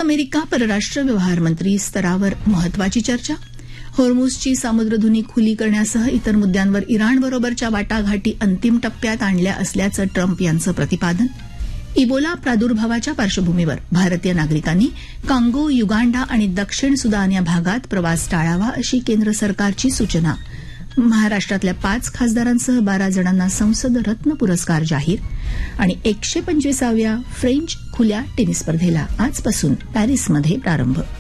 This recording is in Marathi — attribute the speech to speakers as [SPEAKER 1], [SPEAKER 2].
[SPEAKER 1] अमेरिका परराष्ट्र व्यवहार मंत्री स्तरावर महत्वाची चर्चा. होर्मुझची सामुद्रधुनी खुली करण्यासह इतर मुद्द्यांवर इराणबरोबरच्या वाटाघाटी अंतिम टप्प्यात आणल्या असल्याचं ट्रम्प यांचं प्रतिपादन. इबोला प्रादुर्भावाच्या पार्श्वभूमीवर भारतीय नागरिकांनी कांगो, युगांडा आणि दक्षिण सुदान या भागात प्रवास टाळावा अशी केंद्र सरकारची सूचना. महाराष्ट्रातल्या 5 खासदारांसह 12 जणांना संसद रत्न पुरस्कार जाहीर. आणि 125व्या फ्रेंच खुल्या टेनिस स्पर्धेला आजपासून पॅरिसमध्ये प्रारंभ.